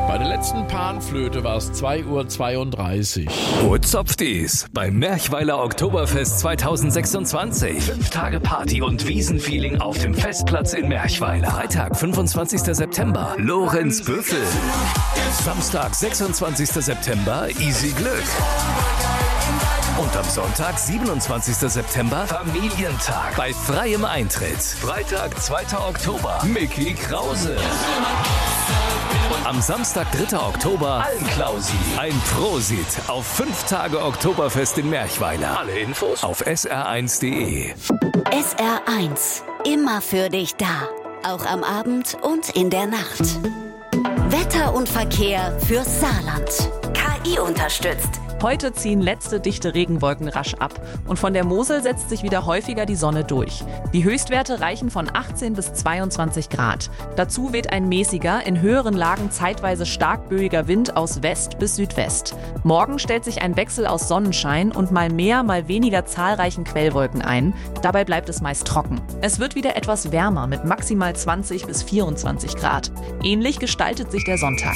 Bei der letzten Panflöte war es 2:32 Uhr. Wo zopft es? Beim Merchweiler Oktoberfest 2026. 5 Tage Party und Wiesenfeeling auf dem Festplatz in Merchweiler. Freitag, 25. September, Lorenz Büffel. Samstag, 26. September, Easy Glück. Und am Sonntag, 27. September, Familientag bei freiem Eintritt. Freitag, 2. Oktober, Mickey Krause. Und am Samstag, 3. Oktober, Almklausi. Ein Prosit auf 5 Tage Oktoberfest in Merchweiler. Alle Infos auf sr1.de. SR1, immer für dich da. Auch am Abend und in der Nacht. Wetter und Verkehr fürs Saarland. KI unterstützt. Heute ziehen letzte dichte Regenwolken rasch ab und von der Mosel setzt sich wieder häufiger die Sonne durch. Die Höchstwerte reichen von 18 bis 22 Grad. Dazu weht ein mäßiger, in höheren Lagen zeitweise stark böiger Wind aus West bis Südwest. Morgen stellt sich ein Wechsel aus Sonnenschein und mal mehr, mal weniger zahlreichen Quellwolken ein. Dabei bleibt es meist trocken. Es wird wieder etwas wärmer mit maximal 20 bis 24 Grad. Ähnlich gestaltet sich der Sonntag.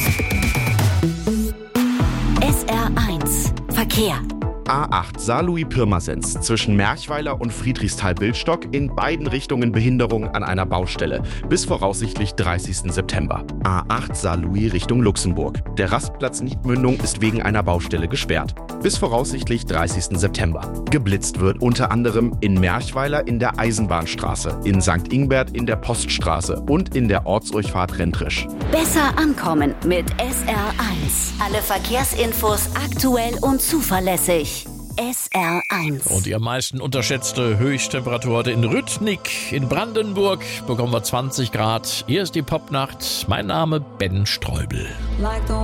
SR1 Verkehr. A8 Saarlouis-Pirmasens zwischen Merchweiler und Friedrichsthal-Bildstock in beiden Richtungen Behinderung an einer Baustelle bis voraussichtlich 30. September. A8 Saarlouis Richtung Luxemburg. Der Rastplatz Niedmündung ist wegen einer Baustelle gesperrt bis voraussichtlich 30. September. Geblitzt wird unter anderem in Merchweiler in der Eisenbahnstraße, in St. Ingbert in der Poststraße und in der Ortsdurchfahrt Rentrisch. Besser ankommen mit SR1. Alle Verkehrsinfos aktuell und zuverlässig. SR1. Und die am meisten unterschätzte Höchsttemperatur heute in Rüttnick in Brandenburg bekommen wir 20 Grad. Hier ist die Popnacht. Mein Name Ben Streubel.